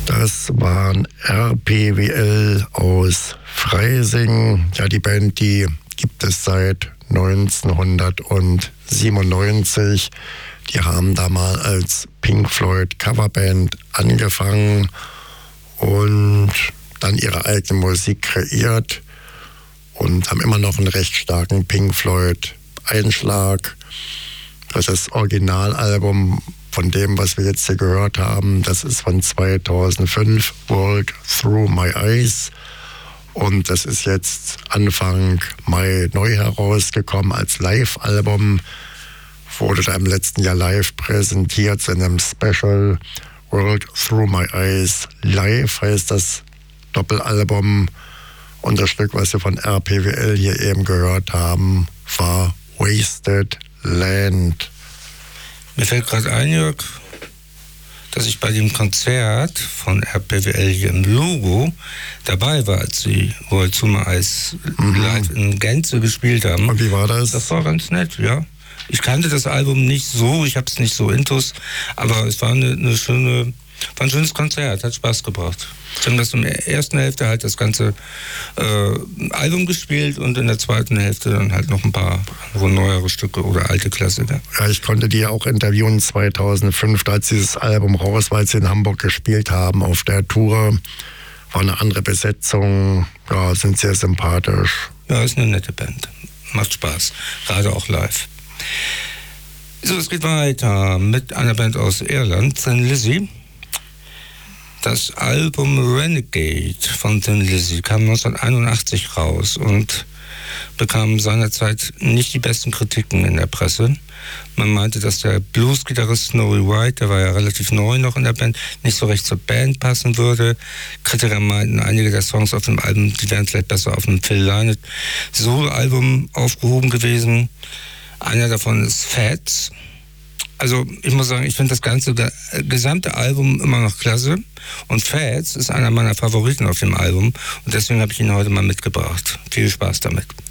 Das waren RPWL aus Freising. Ja, die Band, die gibt es seit 1997. Die haben da mal als Pink Floyd Coverband angefangen und dann ihre eigene Musik kreiert und haben immer noch einen recht starken Pink Floyd Einschlag. Das ist das Originalalbum von dem, was wir jetzt hier gehört haben. Das ist von 2005, World Through My Eyes. Und das ist jetzt Anfang Mai neu herausgekommen als Live-Album. Wurde da im letzten Jahr live präsentiert in einem Special. World Through My Eyes Live heißt das Doppelalbum. Und das Stück, was wir von RPWL hier eben gehört haben, war Wasted Land. Mir fällt gerade ein, Jörg, dass ich bei dem Konzert von RPWL hier im Logo dabei war, als sie World Through My Eyes live in Gänze gespielt haben. Und wie war das? Das war ganz nett, ja. Ich kannte das Album nicht so, ich habe es nicht so intus, aber es war ein schönes Konzert, hat Spaß gebracht. Sie haben das in der ersten Hälfte halt das ganze Album gespielt und in der zweiten Hälfte dann halt noch ein paar neuere Stücke oder alte Klassiker. Ja, ich konnte die auch interviewen 2005, als dieses Album raus, weil sie in Hamburg gespielt haben auf der Tour. War eine andere Besetzung, ja, sind sehr sympathisch. Ja, ist eine nette Band, macht Spaß, gerade auch live. So, es geht weiter mit einer Band aus Irland, Thin Lizzy. Das Album Renegade von Thin Lizzy kam 1981 raus und bekam seinerzeit nicht die besten Kritiken in der Presse. Man meinte, dass der Blues-Gitarrist Snowy White, der war ja relativ neu noch in der Band, nicht so recht zur Band passen würde. Kritiker meinten, einige der Songs auf dem Album, die wären vielleicht besser auf einem Phil Lynott Solo-Album aufgehoben gewesen. Einer davon ist Fats. Also ich muss sagen, ich finde das gesamte Album immer noch klasse. Und Fats ist einer meiner Favoriten auf dem Album. Und deswegen habe ich ihn heute mal mitgebracht. Viel Spaß damit.